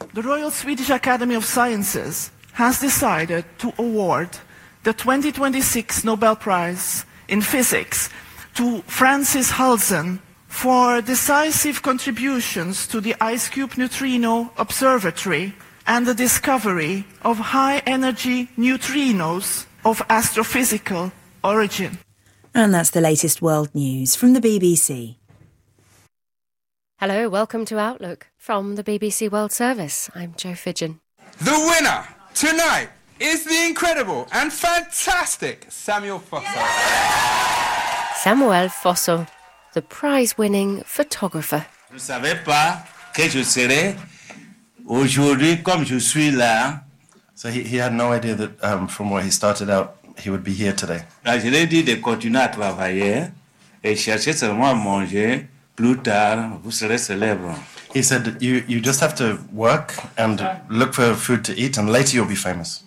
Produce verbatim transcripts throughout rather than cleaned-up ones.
the Royal Swedish Academy of Sciences has decided to award the twenty twenty-six Nobel Prize in Physics to Francis Halsen for decisive contributions to the IceCube Neutrino Observatory and the discovery of high-energy neutrinos of astrophysical origin. And that's the latest world news from the B B C. Hello, welcome to Outlook from the B B C World Service. I'm Jo Fidgen. The winner tonight is the incredible and fantastic Samuel Fosso. Samuel Fosso, the prize-winning photographer. Je ne savais pas que je serais aujourd'hui comme je suis là. So he, he had no idea that um, from where he started out, he would be here today. Je l'ai dit de continuer à travailler et chercher seulement à manger. Plus tard, vous serez célèbre. He said, you, you just have to work and look for food to eat, and later you'll be famous.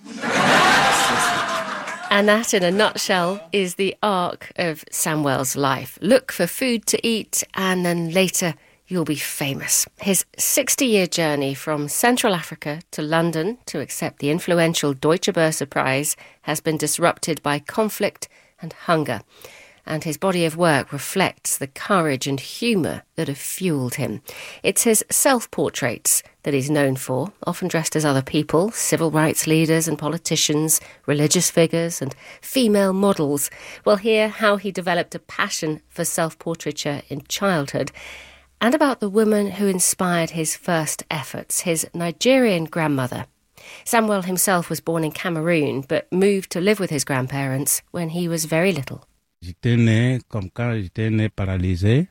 And that, in a nutshell, is the arc of Samuel's life. Look for food to eat, and then later you'll be famous. His sixty-year journey from Central Africa to London to accept the influential Deutsche Börse Prize has been disrupted by conflict and hunger. And his body of work reflects the courage and humour that have fuelled him. It's his self-portraits that he's known for, often dressed as other people, civil rights leaders and politicians, religious figures and female models. We'll hear how he developed a passion for self-portraiture in childhood and about the woman who inspired his first efforts, his Nigerian grandmother. Samuel himself was born in Cameroon but moved to live with his grandparents when he was very little. J'étais né, comme quand j'étais né paralysé,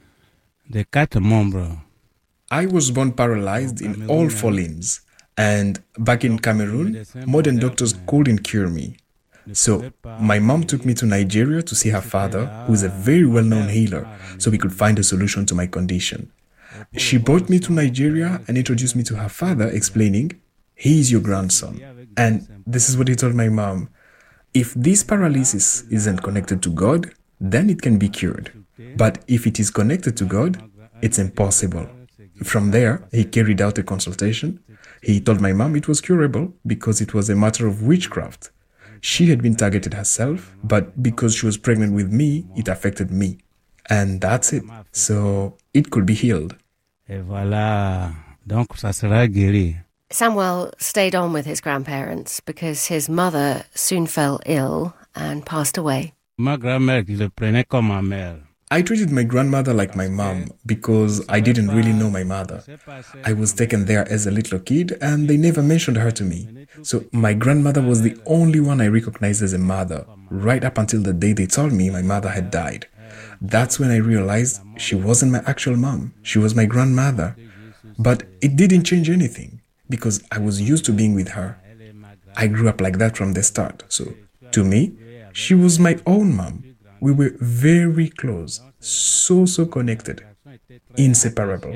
de quatre membres. I was born paralyzed in all four limbs, and back in Cameroon, modern doctors couldn't cure me. So my mom took me to Nigeria to see her father, who is a very well-known healer, so we could find a solution to my condition. She brought me to Nigeria and introduced me to her father, explaining, "He is your grandson." And this is what he told my mom. If this paralysis isn't connected to God, then it can be cured. But if it is connected to God, it's impossible. From there, he carried out a consultation. He told my mom it was curable because it was a matter of witchcraft. She had been targeted herself, but because she was pregnant with me, it affected me. And that's it. So it could be healed. Et voilà, donc ça sera guéri. Samuel stayed on with his grandparents because his mother soon fell ill and passed away. Ma grand-mère, je le prenais comme ma mère. I treated my grandmother like my mom because I didn't really know my mother. I was taken there as a little kid and they never mentioned her to me. So my grandmother was the only one I recognized as a mother, right up until the day they told me my mother had died. That's when I realized she wasn't my actual mom. She was my grandmother. But it didn't change anything, because I was used to being with her. I grew up like that from the start. So, to me, she was my own mom. We were very close, so, so connected, inseparable.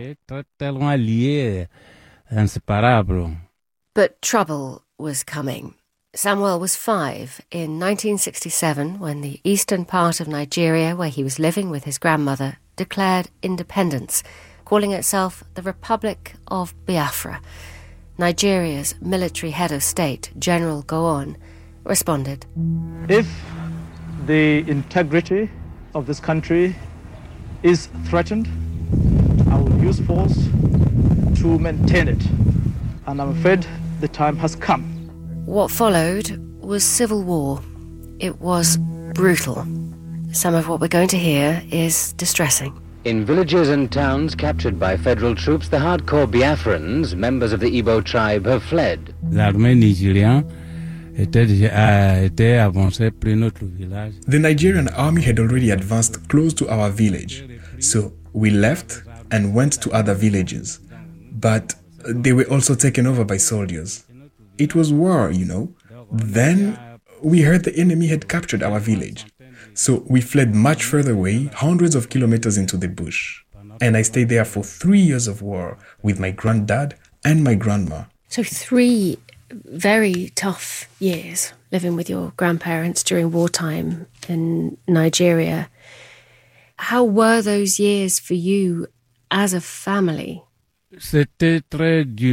But trouble was coming. Samuel was five in nineteen sixty-seven when the eastern part of Nigeria, where he was living with his grandmother, declared independence, calling itself the Republic of Biafra. Nigeria's military head of state, General Gowon, responded. If the integrity of this country is threatened, I will use force to maintain it. And I'm afraid the time has come. What followed was civil war. It was brutal. Some of what we're going to hear is distressing. In villages and towns captured by federal troops, the hardcore Biafrans, members of the Igbo tribe, have fled. L'armée nigérienne était déjà était avancée près notre village. The Nigerian army had already advanced close to our village, so we left and went to other villages. But they were also taken over by soldiers. It was war, you know. Then we heard the enemy had captured our village. So we fled much further away, hundreds of kilometers into the bush. And I stayed there for three years of war with my granddad and my grandma. So three very tough years living with your grandparents during wartime in Nigeria. How were those years for you as a family? C'était très dur.